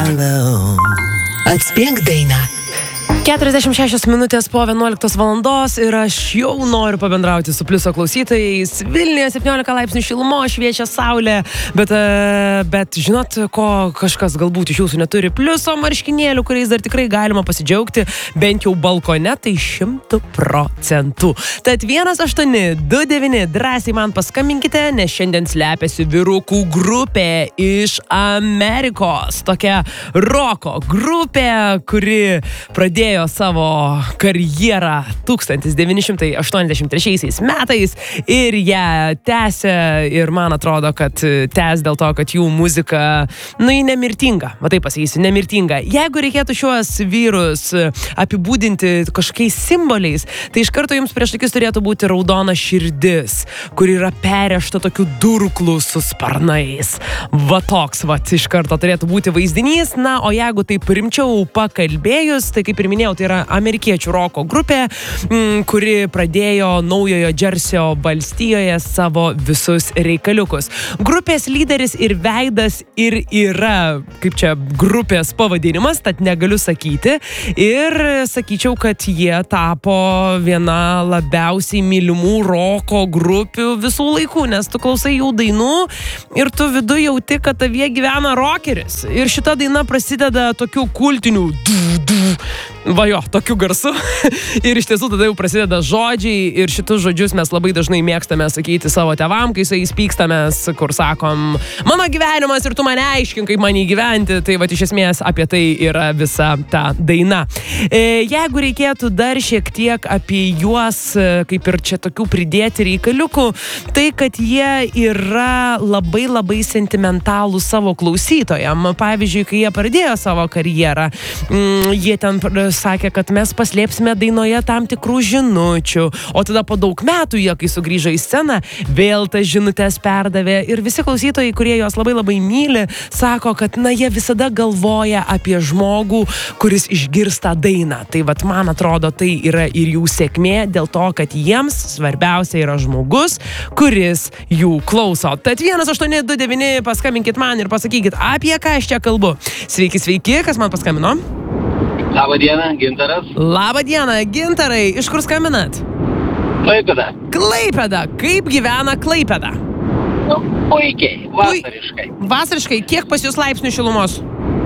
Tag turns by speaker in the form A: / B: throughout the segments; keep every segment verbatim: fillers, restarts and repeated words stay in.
A: alone. Atspėk dainą.
B: keturiasdešimt šešios minutės po vienuoliktos valandos ir aš jau noriu pabendrauti su Pliuso klausytojais. Vilniuje septyniolika laipsnių šilumos, šviečia saulė, bet, bet žinot, ko kažkas galbūt iš jūsų neturi? Pliuso marškinėlių, kuriais dar tikrai galima pasidžiaugti, bent jau balkone, tai šimtų procentų. Tad vienas aštuoni du devyni drąsiai man paskambinkite, nes šiandien slepiasi vyrukų grupė iš Amerikos. Tokia roko grupė, kuri pradėjo savo karjerą tūkstantis devyni šimtai aštuoniasdešimt trečiaisiais metais ir ją tęsė ir man atrodo, kad tęs dėl to, kad jų muzika, nu, ji nemirtinga, va taip pasakysiu, nemirtinga. Jeigu reikėtų šiuos vyrus apibūdinti kažkokiais simboliais, tai iš karto jums prieš akis turėtų būti raudona širdis, kur yra perėšta tokių durklų su sparnais. Va toks, va, iš karto turėtų būti vaizdinys. Na, o jeigu taip rimčiau pakalbėjus, tai kaip ir minėjau, tai yra amerikiečių roko grupė, m, kuri pradėjo Naujojo Džersio valstijoje savo visus reikaliukus. Grupės lyderis ir veidas ir yra, kaip čia, grupės pavadinimas, tad negaliu sakyti. Ir sakyčiau, kad jie tapo viena labiausiai mylimų roko grupių visų laikų, nes tu klausai jų dainų ir tu vidu jauti, kad tavyje gyvena rokeris. Ir šita daina prasideda tokiu kultiniu va jo, tokiu garsu. Ir iš tiesų tada jau prasideda žodžiai ir šitus žodžius mes labai dažnai mėgstame sakyti savo tėvam, kai su jais pykstamės, kur sakom, mano gyvenimas ir tu mane aiškink, kaip man jį gyventi. Tai va iš esmės apie tai yra visa ta daina. E, jeigu reikėtų dar šiek tiek apie juos, kaip ir čia tokių pridėti reikaliukų, tai kad jie yra labai labai sentimentalų savo klausytojam. Pavyzdžiui, kai jie pradėjo savo karjerą, mm, jie ten sakė, kad mes paslėpsime dainoje tam tikrų žinučių, o tada po daug metų jie, kai sugrįžo į sceną, vėl tas žinutės perdavė ir visi klausytojai, kurie jos labai labai myli, sako, kad na, jie visada galvoja apie žmogų, kuris išgirsta dainą. Tai vat man atrodo, tai yra ir jų sėkmė dėl to, kad jiems svarbiausia yra žmogus, kuris jų klauso. Tad vienas aštuoni du devyni paskambinkit man ir pasakykit, apie ką aš čia kalbu. Sveiki, sveiki, kas man paskambino?
C: Labą dieną, Gintaras.
B: Labą dieną, Gintarai. Iš kur skambinat?
C: Klaipėda.
B: Klaipėda. Kaip gyvena Klaipėda?
C: Nu, puikiai, vasariškai.
B: Vasariškai. Kiek pas jūs laipsnių šilumos?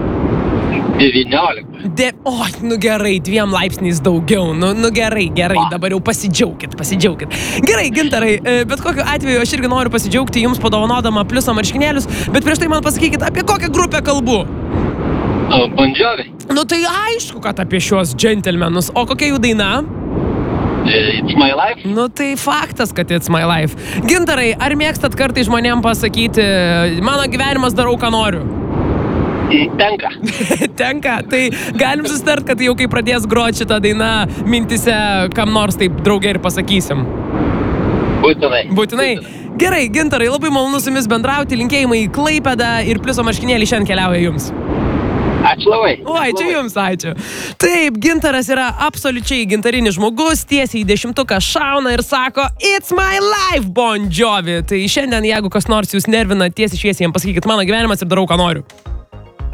C: devyniolika.
B: De... O, nu gerai, dviem laipsniais daugiau. Nu, nu gerai, gerai, dabar jau pasidžiaukit, pasidžiaukit. Gerai, Gintarai, bet kokiu atveju aš irgi noriu pasidžiaugti jums padovanodama Pliuso marškinėlius, bet prieš tai man pasakykit, apie kokią grupę kalbu?
C: Bon Jovi.
B: Nu tai aišku, kad apie šios džentelmenus. O kokia jų daina?
C: It's my life.
B: Nu tai faktas, kad it's my life. Gintarai, ar mėgstat kartai žmonėm pasakyti, mano gyvenimas darau, ką noriu?
C: Tenka.
B: Tenka. Tai galim susitart, kad jau kai pradės groti šitą dainą, mintise kam nors taip drauge ir pasakysim.
C: Būtinai.
B: Būtinai. Gerai, Gintarai, labai malonu su jumis bendrauti, linkėjimai į Klaipėdą ir Pliuso marškinėlį šiandien keliauja jums.
C: Ačiū labai.
B: Oi, čia jums ačiū. Taip, Gintaras yra absoliučiai gintarinis žmogus, tiesiai į dešimtuką šauna ir sako It's my life, Bon Jovi. Tai šiandien, jeigu kas nors jūs nervina, tiesiai šviesiai jam pasakykit, mano gyvenimas ir darau, ką noriu.